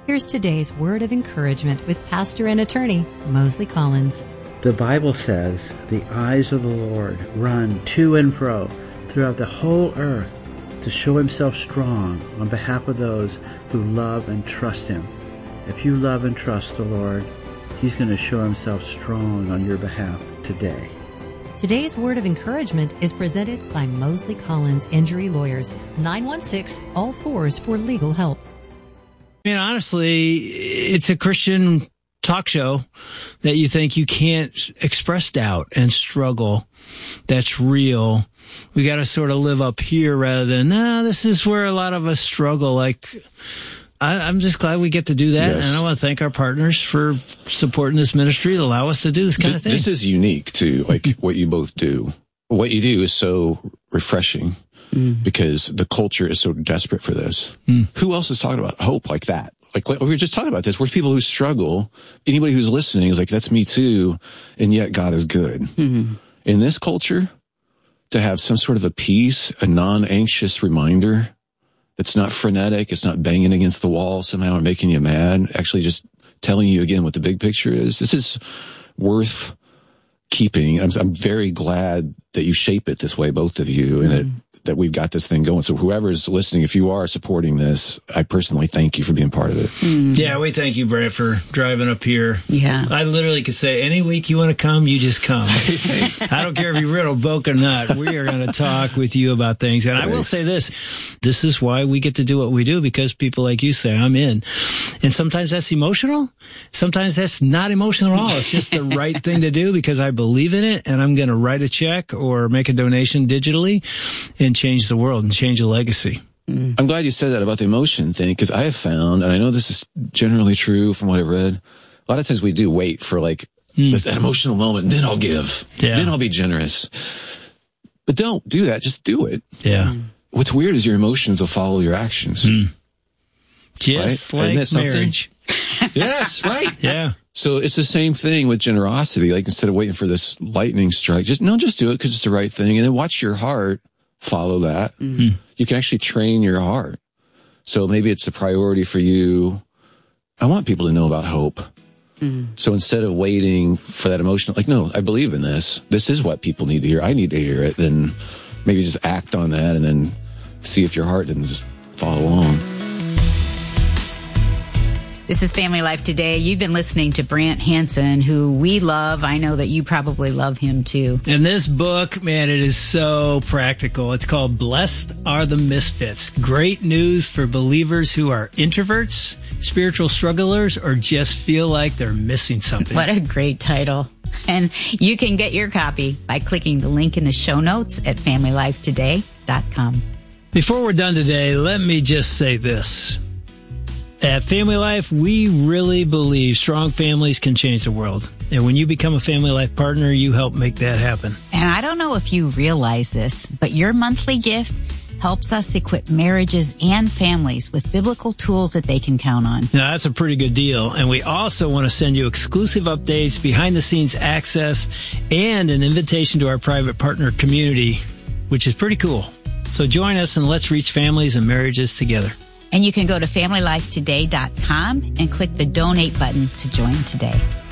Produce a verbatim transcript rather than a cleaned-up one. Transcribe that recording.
Here's today's word of encouragement with pastor and attorney Mosley Collins. The Bible says, the eyes of the Lord run to and fro throughout the whole earth to show himself strong on behalf of those who love and trust him. If you love and trust the Lord, he's going to show himself strong on your behalf today. Today's word of encouragement is presented by Mosley Collins Injury Lawyers, nine one six, all fours for legal help. I mean, honestly, it's a Christian talk show that you think you can't express doubt and struggle. That's real. We got to sort of live up here rather than, no, this is where a lot of us struggle. Like, I, I'm just glad we get to do that. Yes. And I want to thank our partners for supporting this ministry to allow us to do this kind Th- of thing. This is unique, too, like what you both do. What you do is so refreshing. Mm. Because the culture is so desperate for this. Mm. Who else is talking about hope like that? Like we were just talking about this. We're people who struggle. Anybody who's listening is like, that's me too. And yet God is good. Mm-hmm. In this culture, to have some sort of a peace, a non-anxious reminder that's not frenetic, it's not banging against the wall somehow or making you mad, actually just telling you again what the big picture is. This is worth keeping. I'm, I'm very glad that you shape it this way, both of you, and mm-hmm. it that we've got this thing going. So whoever's listening, if you are supporting this, I personally thank you for being part of it. Mm. Yeah, we thank you, Brent, for driving up here. Yeah. I literally could say, any week you want to come, you just come. I don't care if you riddle book or not. We are going to talk with you about things. And Thanks. I will say this, this is why we get to do what we do, because people like you say, I'm in. And sometimes that's emotional. Sometimes that's not emotional at all. It's just the right thing to do because I believe in it, and I'm going to write a check or make a donation digitally and change the world and change a legacy. Mm. I'm glad you said that about the emotion thing, because I have found, and I know this is generally true from what I've read, a lot of times we do wait for like mm. that emotional moment, then I'll give, yeah. then I'll be generous. But don't do that. Just do it. Yeah. Mm. What's weird is your emotions will follow your actions. Mm. Just right? like marriage. Yes, right. Yeah. So it's the same thing with generosity. Like instead of waiting for this lightning strike, just no, just do it because it's the right thing, and then watch your heart follow that. Mm-hmm. You can actually train your heart. So maybe it's a priority for you. I want people to know about hope. Mm-hmm. So instead of waiting for that emotion, like, no, I believe in this. This is what people need to hear. I need to hear it. Then maybe just act on that and then see if your heart didn't just follow along. This is Family Life Today. You've been listening to Brant Hansen, who we love. I know that you probably love him too. And this book, man, it is so practical. It's called Blessed Are the Misfits. Great news for believers who are introverts, spiritual strugglers, or just feel like they're missing something. What a great title. And you can get your copy by clicking the link in the show notes at family life today dot com. Before we're done today, let me just say this. At Family Life, we really believe strong families can change the world. And when you become a Family Life partner, you help make that happen. And I don't know if you realize this, but your monthly gift helps us equip marriages and families with biblical tools that they can count on. Now, that's a pretty good deal. And we also want to send you exclusive updates, behind-the-scenes access, and an invitation to our private partner community, which is pretty cool. So join us and let's reach families and marriages together. And you can go to family life today dot com and click the donate button to join today.